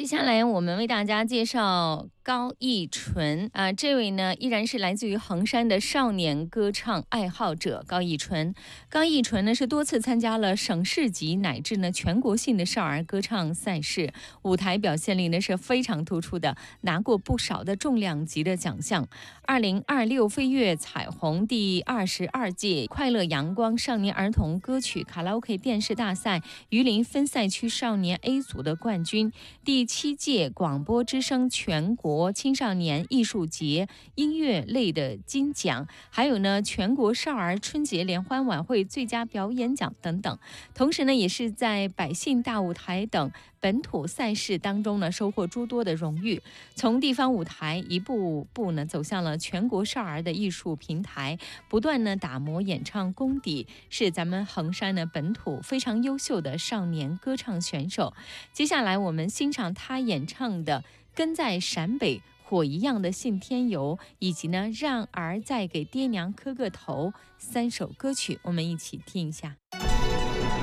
下来我们为大家介绍高逸纯这位呢依然是来自于衡山的少年歌唱爱好者高逸纯。高逸纯呢是多次参加了省市级乃至呢全国性的少儿歌唱赛事，舞台表现力呢是非常突出的，拿过不少的重量级的奖项。2026飞跃彩虹第22届快乐阳光少年儿童歌曲卡拉 OK 电视大赛榆林分赛区少年 A 组的冠军，第7届广播之声全国青少年艺术节音乐类的金奖，还有呢全国少儿春节联欢晚会最佳表演奖等等。同时呢，也是在百姓大舞台等本土赛事当中呢，收获诸多的荣誉。从地方舞台一步步呢走向了全国少儿的艺术平台，不断呢打磨演唱功底，是咱们衡山的本土非常优秀的少年歌唱选手。接下来我们欣赏他演唱的《跟在陕北火一样的信天游》，以及呢让儿再给爹娘磕个头3首歌曲，我们一起听一下。